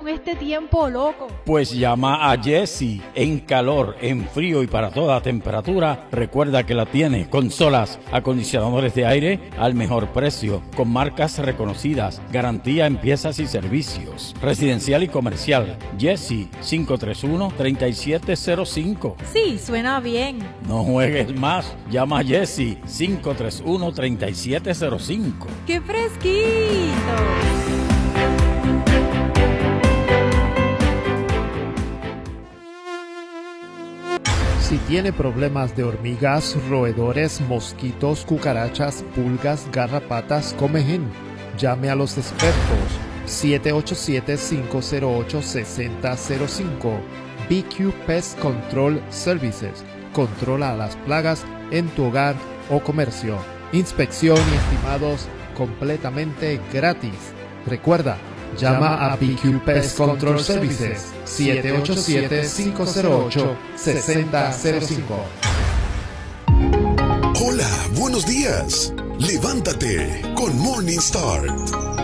con este tiempo loco? Pues llama a Jessy. En calor, en frío y para toda temperatura, recuerda que la tiene. Consolas, acondicionadores de aire al mejor precio, con marcas reconocidas, garantía en piezas y servicios. Residencial y comercial. Jessy, 531-3705. Sí, suena bien. No juegues más. Llama a Jessy, 531-3705. ¡Qué fresquito! Si tiene problemas de hormigas, roedores, mosquitos, cucarachas, pulgas, garrapatas, comején, llame a los expertos. 787-508-6005. BQ Pest Control Services. Controla las plagas en tu hogar o comercio. Inspección y estimados completamente gratis. Recuerda, llama a BQ Pest Control Services 787-508-6005. Hola, buenos días. Levántate con Morning Start.